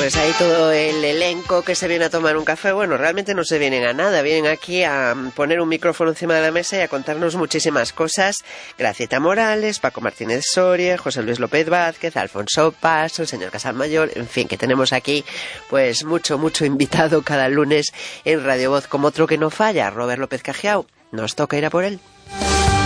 Pues ahí todo el elenco que se viene a tomar un café, bueno, realmente no se vienen a nada, vienen aquí a poner un micrófono encima de la mesa y a contarnos muchísimas cosas. Gracieta Morales, Paco Martínez Soria, José Luis López Vázquez, Alfonso Paso, el señor Casalmayor, en fin, que tenemos aquí pues mucho invitado cada lunes en Radio Voz, como otro que no falla, Robert López Cajiao. Nos toca ir a por él.